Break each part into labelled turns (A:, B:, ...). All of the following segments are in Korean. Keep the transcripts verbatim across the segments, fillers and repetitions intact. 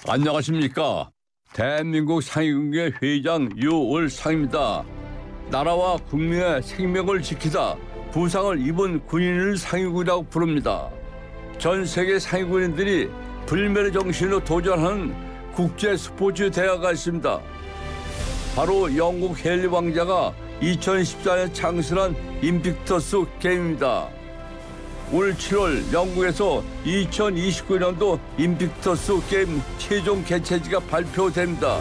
A: 안녕하십니까. 대한민국 상위군계 회장 유월상입니다. 나라와 국민의 생명을 지키다 부상을 입은 군인을 상위군이라고 부릅니다. 전 세계 상위군인들이 불멸의 정신으로 도전하는 국제 스포츠 대회가 있습니다. 바로 영국 헨리 왕자가 이천십사 년 창설한 인빅터스 게임입니다. 올 칠월 영국에서 이천이십구 년도 인빅터스 게임 최종 개최지가 발표됩니다.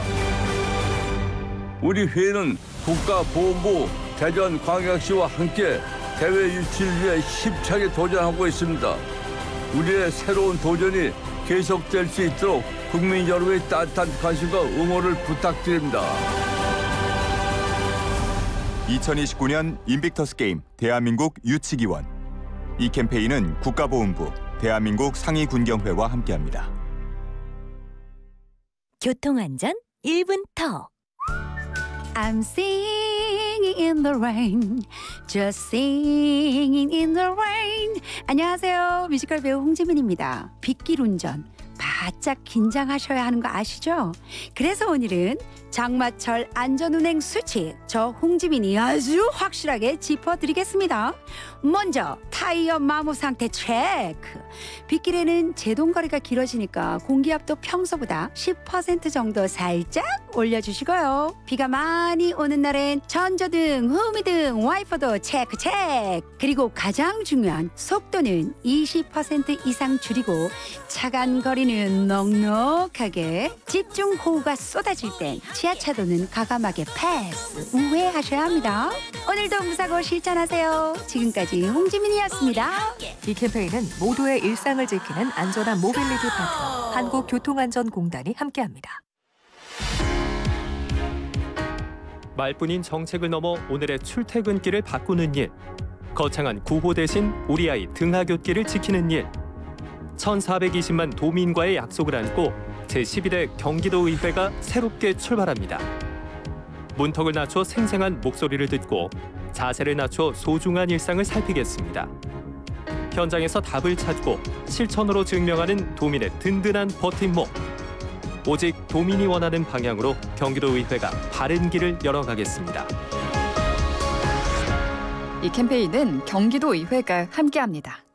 A: 우리 회는 국가보훈부 대전광역시와 함께 대회 유치를 위해 힘차게 도전하고 있습니다. 우리의 새로운 도전이 계속될 수 있도록 국민 여러분의 따뜻한 관심과 응원을 부탁드립니다.
B: 이천이십구 년 인빅터스 게임 대한민국 유치기원. 이 캠페인은 국가보훈부, 대한민국 상위군경회와 함께합니다.
C: 교통안전 일 분 더.
D: I'm singing in the rain, just singing in the rain. 안녕하세요. 뮤지컬 배우 홍지민입니다. 빗길 운전 바짝 긴장하셔야 하는 거 아시죠? 그래서 오늘은 장마철 안전운행 수칙 저 홍지민이 아주 확실하게 짚어드리겠습니다. 먼저 타이어 마모 상태 체크. 빗길에는 제동거리가 길어지니까 공기압도 평소보다 십 퍼센트 정도 살짝 올려주시고요. 비가 많이 오는 날엔 전조등, 후미등, 와이퍼도 체크 체크. 그리고 가장 중요한 속도는 이십 퍼센트 이상 줄이고 차간 거리는 넉넉하게. 집중 호우가 쏟아질 땐 지하차도는 과감하게 패스, 우회하셔야 합니다. 오늘도 무사고 실천하세요. 지금까지 홍지민이었습니다.
C: 이 캠페인은 모두의 일상을 지키는 안전한 모빌리티 파트너 한국교통안전공단이 함께합니다.
E: 말뿐인 정책을 넘어 오늘의 출퇴근길을 바꾸는 일. 거창한 구호 대신 우리 아이 등하굣길을 지키는 일. 천사백이십만 도민과의 약속을 안고 제십일 회 경기도의회가 새롭게 출발합니다. 문턱을 낮춰 생생한 목소리를 듣고 자세를 낮춰 소중한 일상을 살피겠습니다. 현장에서 답을 찾고 실천으로 증명하는 도민의 든든한 버팀목. 오직 도민이 원하는 방향으로 경기도의회가 바른 길을 열어가겠습니다.
F: 이 캠페인은 경기도의회가 함께합니다.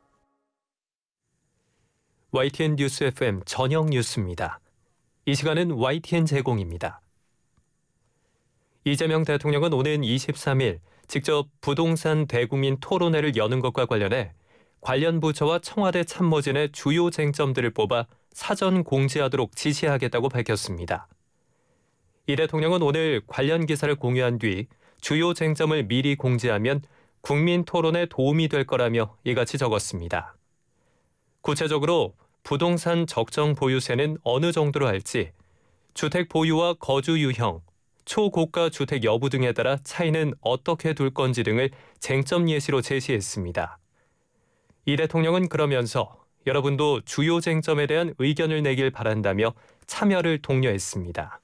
E: 와이티엔 뉴스 에프엠 저녁 뉴스입니다. 이 시간은 와이티엔 제공입니다. 이재명 대통령은 오는 이십삼 일 직접 부동산 대국민 토론회를 여는 것과 관련해 관련 부처와 청와대 참모진의 주요 쟁점들을 뽑아 사전 공지하도록 지시하겠다고 밝혔습니다. 이 대통령은 오늘 관련 기사를 공유한 뒤 주요 쟁점을 미리 공지하면 국민 토론에 도움이 될 거라며 이같이 적었습니다. 구체적으로 부동산 적정 보유세는 어느 정도로 할지, 주택 보유와 거주 유형, 초고가 주택 여부 등에 따라 차이는 어떻게 둘 건지 등을 쟁점 예시로 제시했습니다. 이 대통령은 그러면서 여러분도 주요 쟁점에 대한 의견을 내길 바란다며 참여를 독려했습니다.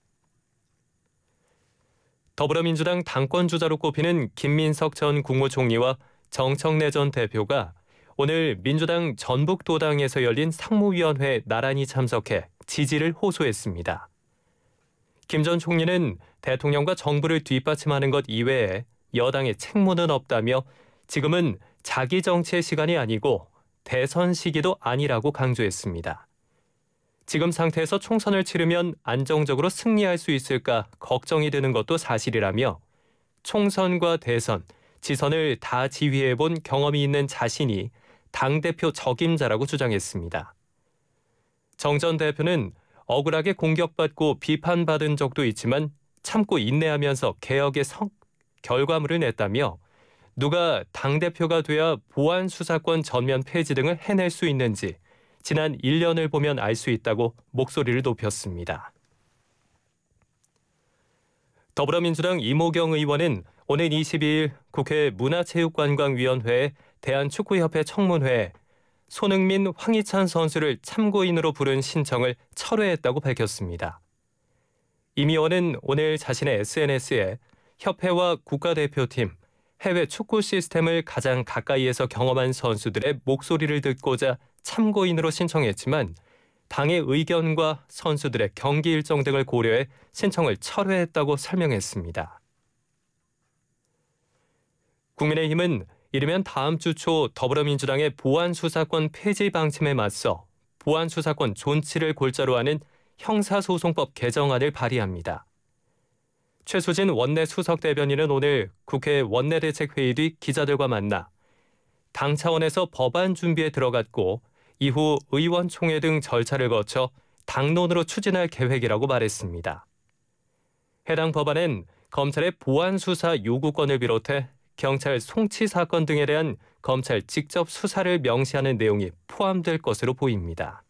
E: 더불어민주당 당권주자로 꼽히는 김민석 전 국무총리와 정청래 전 대표가 오늘 민주당 전북도당에서 열린 상무위원회에 나란히 참석해 지지를 호소했습니다. 김 전 총리는 대통령과 정부를 뒷받침하는 것 이외에 여당의 책무는 없다며 지금은 자기 정치의 시간이 아니고 대선 시기도 아니라고 강조했습니다. 지금 상태에서 총선을 치르면 안정적으로 승리할 수 있을까 걱정이 드는 것도 사실이라며 총선과 대선, 지선을 다 지휘해본 경험이 있는 자신이 당대표 적임자라고 주장했습니다. 정 전 대표는 억울하게 공격받고 비판받은 적도 있지만 참고 인내하면서 개혁의 성, 결과물을 냈다며 누가 당대표가 돼야 보안 수사권 전면 폐지 등을 해낼 수 있는지 지난 일 년을 보면 알 수 있다고 목소리를 높였습니다. 더불어민주당 이모경 의원은 오는 이십이 일 국회 문화체육관광위원회에 대한축구협회 청문회에 손흥민, 황희찬 선수를 참고인으로 부른 신청을 철회했다고 밝혔습니다. 임 의원은 오늘 자신의 에스엔에스에 협회와 국가대표팀, 해외 축구 시스템을 가장 가까이에서 경험한 선수들의 목소리를 듣고자 참고인으로 신청했지만 당의 의견과 선수들의 경기 일정 등을 고려해 신청을 철회했다고 설명했습니다. 국민의힘은 이르면 다음 주 초 더불어민주당의 보안수사권 폐지 방침에 맞서 보안수사권 존치를 골자로 하는 형사소송법 개정안을 발의합니다. 최수진 원내 수석대변인은 오늘 국회 원내대책회의 뒤 기자들과 만나 당 차원에서 법안 준비에 들어갔고 이후 의원총회 등 절차를 거쳐 당론으로 추진할 계획이라고 말했습니다. 해당 법안엔 검찰의 보안수사 요구권을 비롯해 경찰 송치 사건 등에 대한 검찰 직접 수사를 명시하는 내용이 포함될 것으로 보입니다.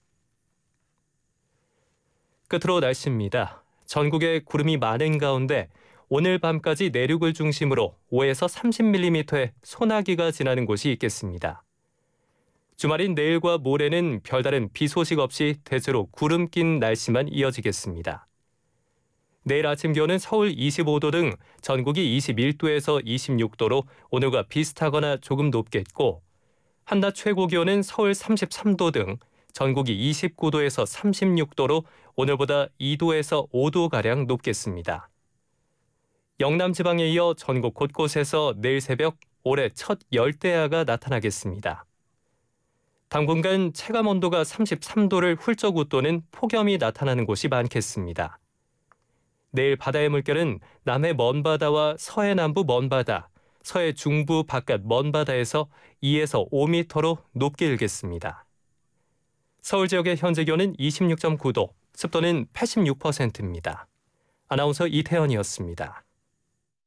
E: 끝으로 날씨입니다. 전국에 구름이 많은 가운데 오늘 밤까지 내륙을 중심으로 오에서 삼십 밀리미터의 소나기가 지나는 곳이 있겠습니다. 주말인 내일과 모레는 별다른 비 소식 없이 대체로 구름 낀 날씨만 이어지겠습니다. 내일 아침 기온은 서울 이십오 도 등 전국이 이십일 도에서 이십육 도로 오늘과 비슷하거나 조금 높겠고 한낮 최고 기온은 서울 삼십삼 도 등 전국이 이십구 도에서 삼십육 도로 오늘보다 이 도에서 오 도가량 높겠습니다. 영남 지방에 이어 전국 곳곳에서 내일 새벽 올해 첫 열대야가 나타나겠습니다. 당분간 체감 온도가 삼십삼 도를 훌쩍 웃도는 폭염이 나타나는 곳이 많겠습니다. 내일 바다의 물결은 남해 먼바다와 서해 남부 먼바다, 서해 중부 바깥 먼바다에서 이에서 오 미터로 높게 일겠습니다. 서울 지역의 현재 기온은 이십육 점 구 도, 습도는 팔십육 퍼센트입니다. 아나운서 이태현이었습니다.